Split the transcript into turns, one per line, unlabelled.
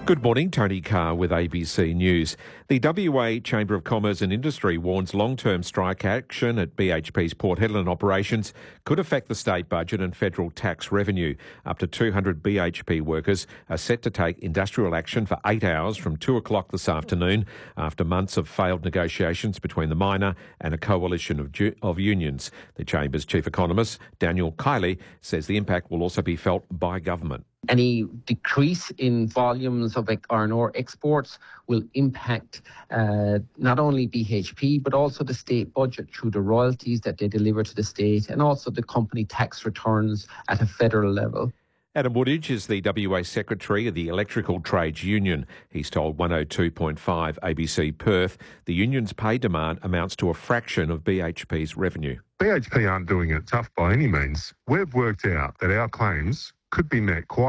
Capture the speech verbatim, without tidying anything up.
Good morning, Tony Carr with A B C News. The W A Chamber of Commerce and Industry warns long-term strike action at B H P's Port Hedland operations could affect the state budget and federal tax revenue. Up to two hundred B H P workers are set to take industrial action for eight hours from two o'clock this afternoon after months of failed negotiations between the miner and a coalition of, ju- of unions. The Chamber's chief economist, Daniel Kiley, says the impact will also be felt by government.
Any decrease in volumes of iron ore exports will impact uh, not only B H P but also the state budget through the royalties that they deliver to the state and also the company tax returns at a federal level.
Adam Woodage is the W A Secretary of the Electrical Trades Union. He's told one oh two point five A B C Perth the union's pay demand amounts to a fraction of B H P's revenue.
B H P aren't doing it tough by any means. We've worked out that our claims could be met quite